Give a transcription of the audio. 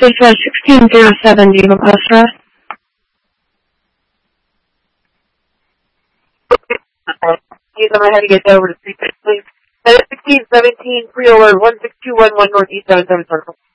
This is 1607. Do you have a post for us? Please, I'm ahead to get over to 36, please. That is 1617, pre-alert 16211 Northeast 77 Circle.